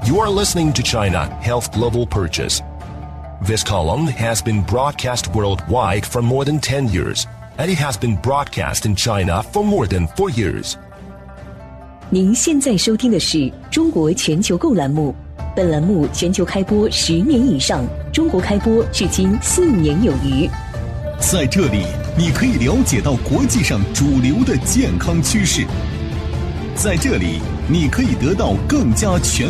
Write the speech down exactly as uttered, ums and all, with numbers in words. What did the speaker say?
You are listening to China Health Global Purchase. This column has been broadcast worldwide for more than ten years, and it has been broadcast in China for more than four years. 您现在收听的是中国全球购栏目，本栏目全球开播十年以上，中国开播至今四年有余。 在这里，你可以了解到国际上主流的健康趋势。在这里，你可以得到更加全